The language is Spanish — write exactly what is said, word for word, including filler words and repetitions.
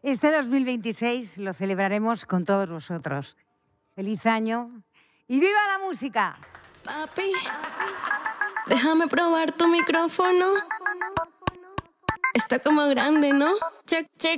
Este dos mil veintiséis lo celebraremos con todos vosotros. ¡Feliz año! ¡Y viva la música! Papi, déjame probar tu micrófono. Está como grande, ¿no? Check, check.